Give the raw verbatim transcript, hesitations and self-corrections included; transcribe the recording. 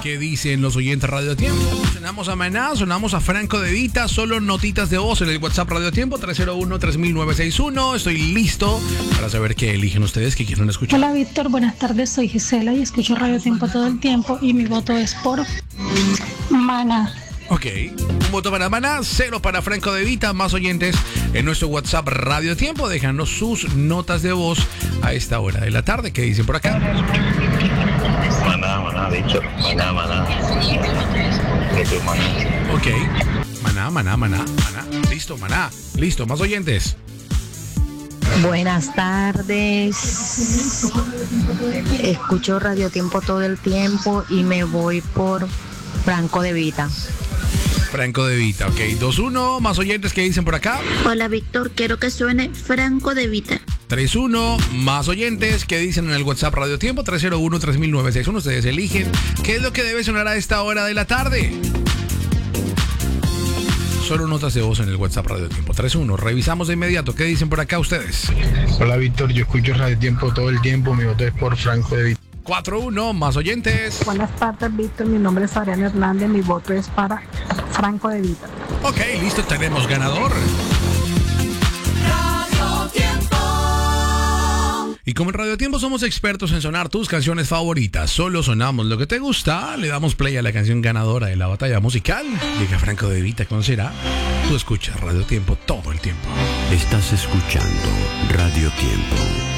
¿Qué dicen los oyentes Radio Tiempo? Sonamos a Maná, sonamos a Franco De Vita, solo notitas de voz en el WhatsApp Radio Tiempo tres cero uno, tres mil novecientos sesenta y uno. Estoy listo para saber qué eligen ustedes, qué quieren escuchar. Hola Víctor, buenas tardes, soy Gisela y escucho Radio Tiempo todo el tiempo y mi voto es por Maná. Ok, un voto para Maná, cero para Franco De Vita. Más oyentes en nuestro WhatsApp Radio Tiempo, déjanos sus notas de voz a esta hora de la tarde. ¿Qué dicen por acá? Maná, maná, Víctor. Maná, maná. Ok, Maná, Maná, Maná, Maná. Listo, Maná. Listo, más oyentes. Buenas tardes. Escucho Radio Tiempo todo el tiempo y me voy por Franco De Vita. Franco De Vita, ok. dos uno, más oyentes que dicen por acá. Hola Víctor, quiero que suene Franco De Vita. tres uno, más oyentes que dicen en el WhatsApp Radio Tiempo tres cero uno, tres mil novecientos sesenta y uno. Ustedes eligen qué es lo que debe sonar a esta hora de la tarde. Solo notas de voz en el WhatsApp Radio Tiempo tres uno. Revisamos de inmediato qué dicen por acá ustedes. Hola Víctor, yo escucho Radio Tiempo todo el tiempo, mi voto es por Franco De Vita. cuatro uno, más oyentes. Buenas tardes Víctor, mi nombre es Adrián Hernández, mi voto es para Franco De Vita. Ok, listo, tenemos ganador. Y como en Radio Tiempo somos expertos en sonar tus canciones favoritas, solo sonamos lo que te gusta, le damos play a la canción ganadora de la batalla musical. Llega Franco De Vita con Será. Tú escuchas Radio Tiempo todo el tiempo. Estás escuchando Radio Tiempo.